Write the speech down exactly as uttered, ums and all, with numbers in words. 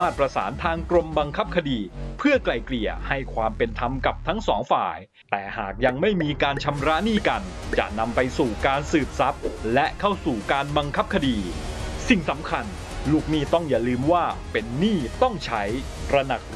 ารถประสานทางกรมบังคับคดีเพื่อไกล่เกลี่ยให้ความเป็นธรรมกับทั้งสองฝ่ายแต่หากยังไม่มีการชำระหนี้กันจะนำไปสู่การสืบทรัพย์และเข้าสู่การบังคับคดีสิ่งสำคัญลูกหนี้ต้องอย่าลืมว่าเป็นหนี้ต้องใช้ตระหนัก